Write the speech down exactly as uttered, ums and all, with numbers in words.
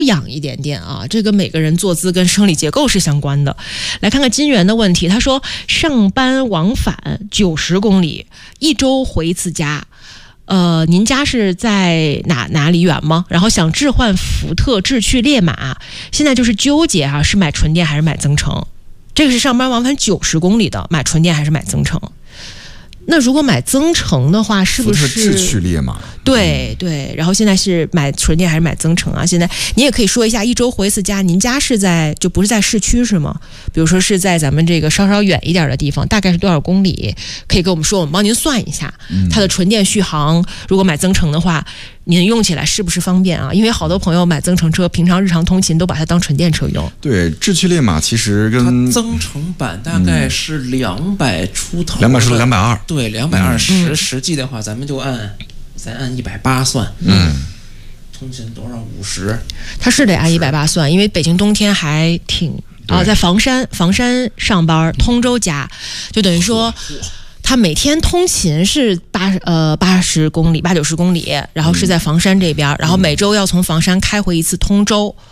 痒一点点啊，这个每个人坐姿跟生理结构是相关的。来看看金源的问题，他说上班往返九十公里，一周回一次家。呃，您家是在哪哪里远吗？然后想置换福特智趣烈马，现在就是纠结啊，是买纯电还是买增程？这个是上班往返九十公里的，买纯电还是买增程？那如果买增程的话，是不是福特智趣烈马？ 对对，然后现在是买纯电还是买增程啊？现在你也可以说一下，一周回一次家，您家是在就不是在市区是吗？比如说是在咱们这个稍稍远一点的地方，大概是多少公里？可以跟我们说，我们帮您算一下，它的纯电续航，如果买增程的话，您用起来是不是方便啊？因为好多朋友买增程车，平常日常通勤都把它当纯电车用。 对，智趣烈马其实跟它增程版大概是两百出头， 两百是两百二， 对，两百二十。实际的话，咱们就按咱按一百八算， 嗯， 通勤多少五十？ 它是得按一百八算，因为北京冬天还挺啊，在房山房山上班，通州家，就等于说。他每天通勤是八呃八十公里八九十公里，然后是在房山这边，然后每周要从房山开回一次通州。